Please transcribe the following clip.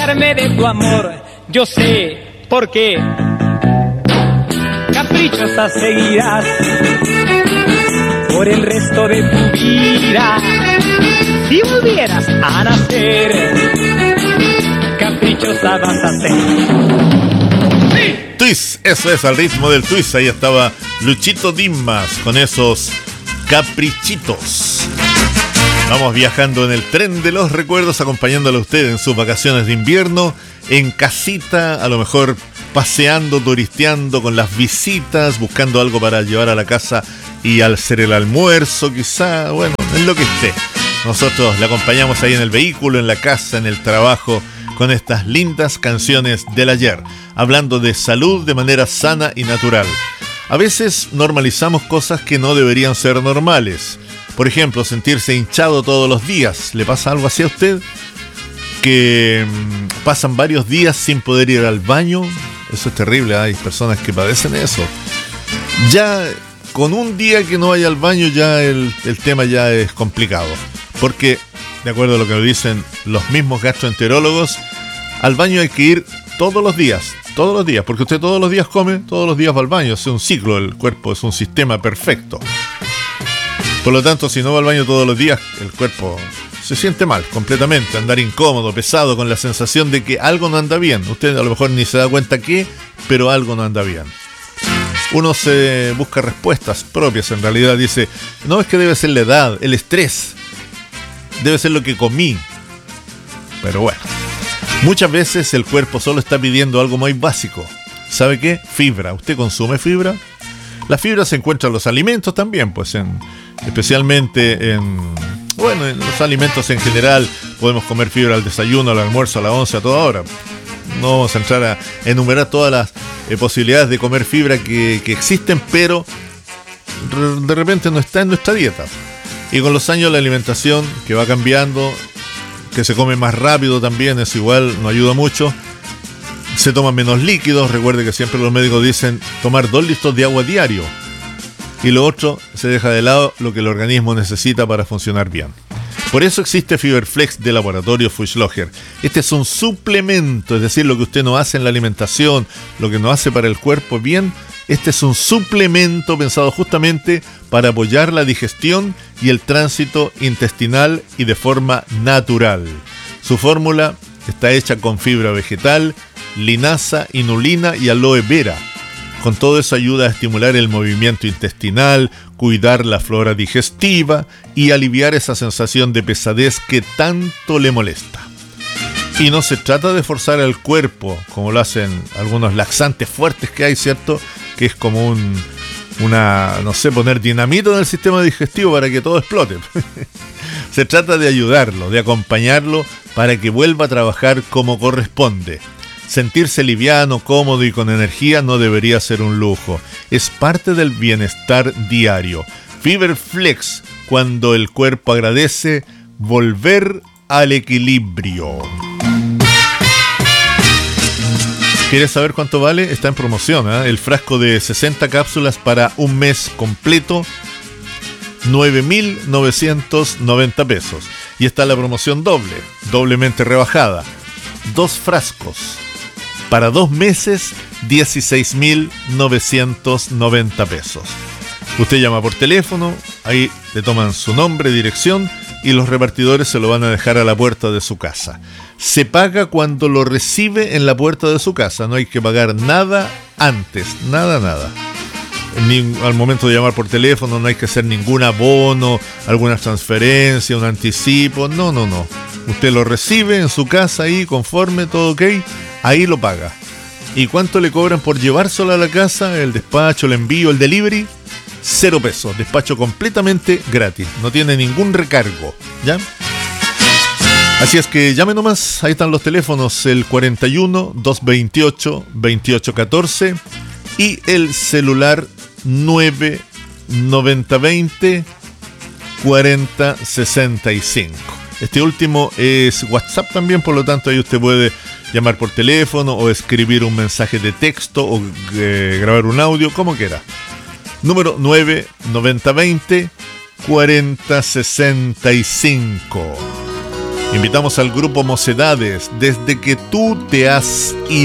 De tu amor, yo sé por qué. Caprichosa seguirás por el resto de tu vida. Si volvieras a nacer, caprichosa vas a ser. ¡Sí! Twist, eso es, al ritmo del twist. Ahí estaba Luchito Dimas con esos caprichitos. Vamos viajando en el tren de los recuerdos, acompañándolo a usted en sus vacaciones de invierno, en casita, a lo mejor paseando, turisteando con las visitas, buscando algo para llevar a la casa y al hacer el almuerzo, quizá, bueno, en lo que esté. Nosotros le acompañamos ahí en el vehículo, en la casa, en el trabajo, con estas lindas canciones del ayer, hablando de salud de manera sana y natural. A veces normalizamos cosas que no deberían ser normales. Por ejemplo, sentirse hinchado todos los días. ¿Le pasa algo así a usted? Que pasan varios días sin poder ir al baño. Eso es terrible, hay personas que padecen eso. Ya con un día que no vaya al baño ya el tema ya es complicado. Porque, de acuerdo a lo que nos dicen los mismos gastroenterólogos, al baño hay que ir todos los días, porque usted todos los días come, todos los días va al baño. Es un ciclo, el cuerpo es un sistema perfecto. Por lo tanto, si no va al baño todos los días, el cuerpo se siente mal, completamente, andar incómodo, pesado, con la sensación de que algo no anda bien. Usted a lo mejor ni se da cuenta qué, pero algo no anda bien. Uno se busca respuestas propias, en realidad dice, no, es que debe ser la edad, el estrés, debe ser lo que comí. Pero bueno, muchas veces el cuerpo solo está pidiendo algo muy básico. ¿Sabe qué? Fibra. ¿Usted consume fibra? La fibra se encuentra en los alimentos también, pues especialmente en los alimentos en general. Podemos comer fibra al desayuno, al almuerzo, a la once, a toda hora. No vamos a entrar a enumerar todas las posibilidades de comer fibra que existen, pero de repente no está en nuestra dieta. Y con los años la alimentación que va cambiando, que se come más rápido también, es igual, no ayuda mucho. Se toman menos líquidos. Recuerde que siempre los médicos dicen tomar 2 litros de agua diario. Y lo otro, se deja de lado lo que el organismo necesita para funcionar bien. Por eso existe Fiberflex de Laboratorio Fuchsloger. Este es un suplemento, es decir, lo que usted no hace en la alimentación, lo que no hace para el cuerpo bien. Este es un suplemento pensado justamente para apoyar la digestión y el tránsito intestinal y de forma natural. Su fórmula está hecha con fibra vegetal, linaza, inulina y aloe vera. Con todo eso ayuda a estimular el movimiento intestinal, cuidar la flora digestiva y aliviar esa sensación de pesadez que tanto le molesta. Y no se trata de forzar al cuerpo, como lo hacen algunos laxantes fuertes que hay, ¿cierto? Que es como poner dinamita en el sistema digestivo para que todo explote. Se trata de ayudarlo, de acompañarlo para que vuelva a trabajar como corresponde. Sentirse liviano, cómodo y con energía no debería ser un lujo. Es parte del bienestar diario. Fiberflex, cuando el cuerpo agradece, volver al equilibrio. ¿Quieres saber cuánto vale? Está en promoción, ¿eh? El frasco de 60 cápsulas para un mes completo, 9.990 pesos. Y está la promoción doblemente rebajada. 2 frascos para 2 meses, 16.990 pesos. Usted llama por teléfono, ahí le toman su nombre, dirección y los repartidores se lo van a dejar a la puerta de su casa. Se paga cuando lo recibe en la puerta de su casa, no hay que pagar nada antes, nada. Al momento de llamar por teléfono no hay que hacer ningún abono, alguna transferencia, un anticipo, no. Usted lo recibe en su casa ahí, conforme, todo ok, ahí lo paga. ¿Y cuánto le cobran por llevárselo a la casa? El despacho, el envío, el delivery, 0 pesos, despacho completamente gratis, no tiene ningún recargo, ¿ya? Así es que llame nomás, ahí están los teléfonos, el 41-228-2814 y el celular 99020-4065. Este último es WhatsApp también, por lo tanto ahí usted puede llamar por teléfono o escribir un mensaje de texto o grabar un audio, como quiera. Número 99020-4065. Invitamos al grupo Mocedades, Desde que tú te has ido.